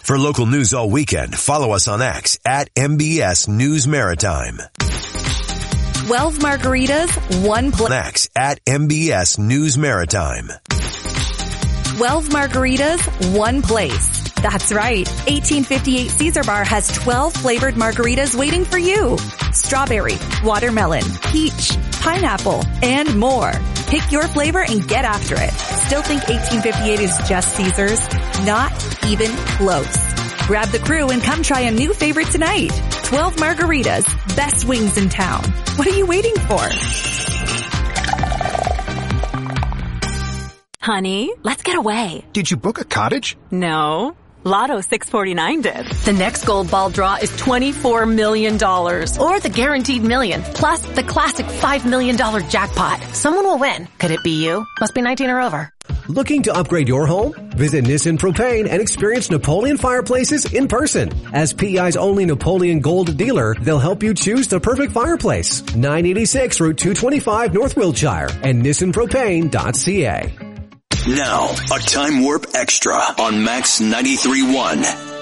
For local news all weekend, follow us on X at MBS News Maritime. 12 margaritas, one place. X at MBS News Maritime. 12 margaritas, one place. That's right. 1858 Caesar Bar has 12 flavored margaritas waiting for you. Strawberry, watermelon, peach, pineapple, and more. Pick your flavor and get after it. Still think 1858 is just Caesar's? Not even close. Grab the crew and come try a new favorite tonight. 12 margaritas, best wings in town. What are you waiting for? Honey, let's get away. Did you book a cottage? No. Lotto 649 did. The next gold ball draw is $24 million. Or the guaranteed million. Plus the classic $5 million jackpot. Someone will win. Could it be you? Must be 19 or over. Looking to upgrade your home? Visit Nissan Propane and experience Napoleon fireplaces in person. As PEI's only Napoleon Gold dealer, they'll help you choose the perfect fireplace. 986 Route 225 North Wiltshire and nissanpropane.ca. Now, a Time Warp Extra on Max 93.1.